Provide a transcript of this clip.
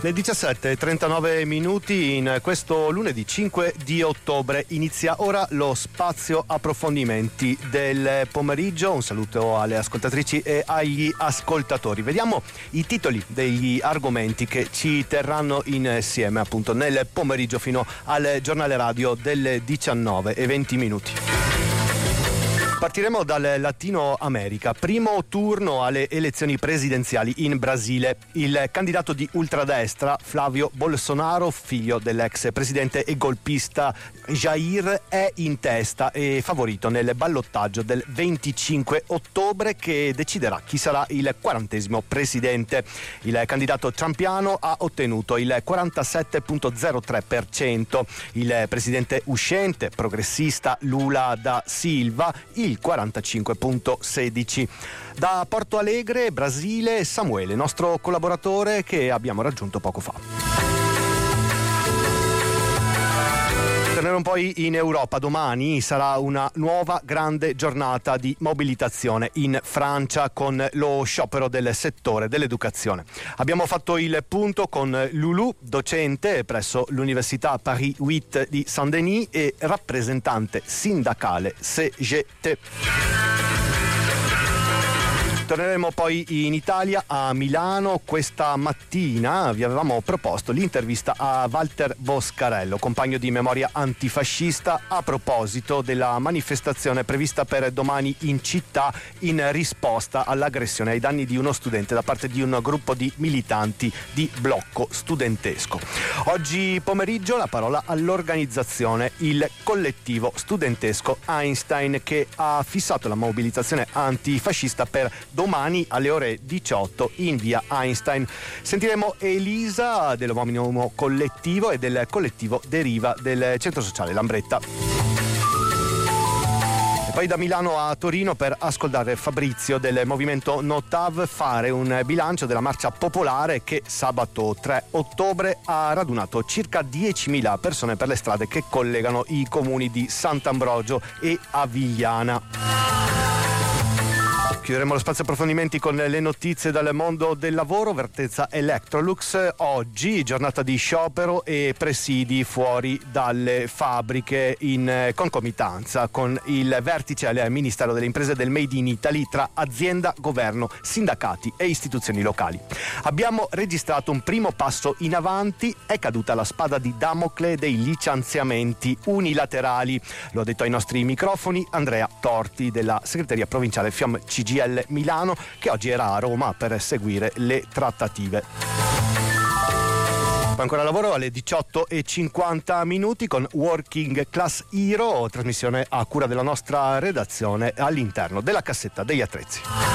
Le 17:39 in questo lunedì 5 di ottobre inizia ora lo spazio approfondimenti del pomeriggio. Un saluto alle ascoltatrici e agli ascoltatori. Vediamo i titoli degli argomenti che ci terranno insieme appunto nel pomeriggio fino al giornale radio delle 19:20. Partiremo dal Latino America. Primo turno alle elezioni presidenziali in Brasile. Il candidato di ultradestra, Flavio Bolsonaro, figlio dell'ex presidente e golpista Jair, è in testa e favorito nel ballottaggio del 25 ottobre che deciderà chi sarà il 40° presidente. Il candidato trumpiano ha ottenuto il 47,03%. Il presidente uscente, progressista Lula da Silva, il 45,16%. Da Porto Alegre, Brasile, Samuele, nostro collaboratore che abbiamo raggiunto poco fa. Torneremo poi in Europa. Domani sarà una nuova grande giornata di mobilitazione in Francia con lo sciopero del settore dell'educazione. Abbiamo fatto il punto con Loulou, docente presso l'Università Paris 8 di Saint-Denis e rappresentante sindacale CGT. Torneremo poi in Italia, a Milano. Questa mattina vi avevamo proposto l'intervista a Walter Boscarello, compagno di Memoria Antifascista, a proposito della manifestazione prevista per domani in città in risposta all'aggressione ai danni di uno studente da parte di un gruppo di militanti di blocco studentesco. Oggi pomeriggio la parola all'organizzazione, il collettivo studentesco Einstein, che ha fissato la mobilitazione antifascista per domani alle ore 18 in via Einstein. Sentiremo Elisa dell'omonimo collettivo e del collettivo Deriva del centro sociale Lambretta. E poi da Milano a Torino per ascoltare Fabrizio del movimento Notav fare un bilancio della marcia popolare che sabato 3 ottobre ha radunato circa 10.000 persone per le strade che collegano i comuni di Sant'Ambrogio e Avigliana. Chiuderemo lo spazio approfondimenti con le notizie dal mondo del lavoro. Vertenza Electrolux, oggi giornata di sciopero e presidi fuori dalle fabbriche in concomitanza con il vertice al Ministero delle Imprese del Made in Italy tra azienda, governo, sindacati e istituzioni locali. Abbiamo registrato un primo passo in avanti, è caduta la spada di Damocle dei licenziamenti unilaterali. Lo ha detto ai nostri microfoni Andrea Torti della segreteria provinciale FIOM CGIL Milano, che oggi era a Roma per seguire le trattative. Poi ancora lavoro alle 18:50 con Working Class Hero, trasmissione a cura della nostra redazione all'interno della cassetta degli attrezzi.